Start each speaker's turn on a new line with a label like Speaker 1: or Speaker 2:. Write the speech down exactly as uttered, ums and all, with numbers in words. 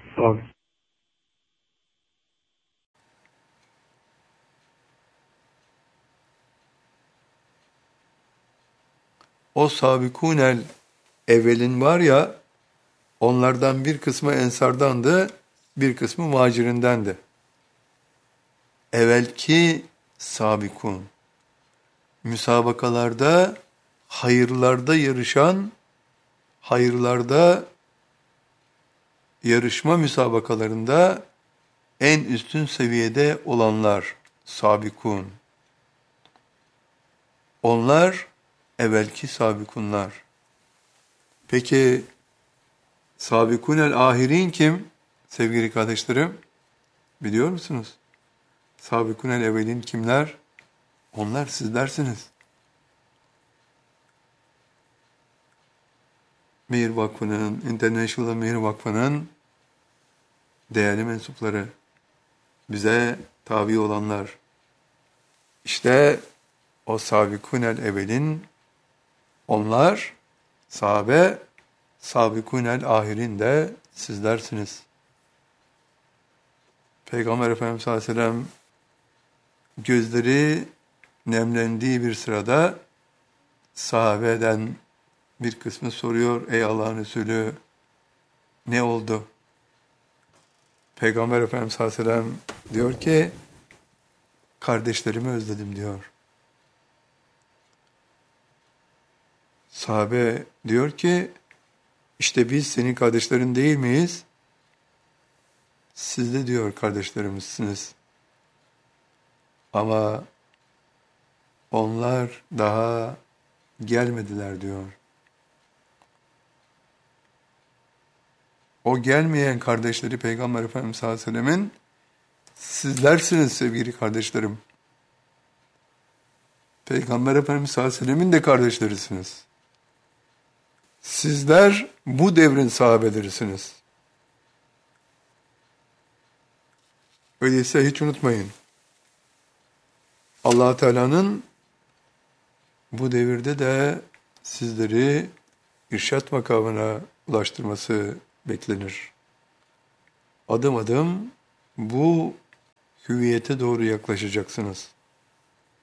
Speaker 1: Tabii.
Speaker 2: O sabikunel evvelin var ya, onlardan bir kısmı ensardandı, bir kısmı muhacirindendi. Evvelki sabikun, müsabakalarda, hayırlarda yarışan, hayırlarda yarışma müsabakalarında en üstün seviyede olanlar, sabikun. Onlar evvelki sabikunlar. Peki sabikunel ahirin kim? Sevgili kardeşlerim, biliyor musunuz? Sabikunel evvelin kimler? Onlar sizlersiniz. Mihir Vakfı'nın, International Mihir Vakfı'nın değerli mensupları, bize tabi olanlar. İşte o sabikunel evvelin, onlar sahabe, sabikunel ahirin de sizlersiniz. Peygamber Efendimiz sallallahu aleyhi ve sellem gözleri nemlendiği bir sırada sahabeden bir kısmı soruyor, ey Allah'ın Resulü ne oldu? Peygamber Efendimiz sallallahu aleyhi ve sellem diyor ki, kardeşlerimi özledim diyor. Sahabe diyor ki, işte biz senin kardeşlerin değil miyiz? Siz de diyor kardeşlerimizsiniz. Ama onlar daha gelmediler diyor. O gelmeyen kardeşleri Peygamber Efendimiz sallallahu aleyhi ve sellemin sizlersiniz sevgili kardeşlerim. Peygamber Efendimiz sallallahu aleyhi ve sellemin de kardeşlerisiniz. Sizler bu devrin sahabelerisiniz. Öyleyse hiç unutmayın. Allah Teala'nın bu devirde de sizleri irşat makamına ulaştırması beklenir. Adım adım bu hüviyete doğru yaklaşacaksınız.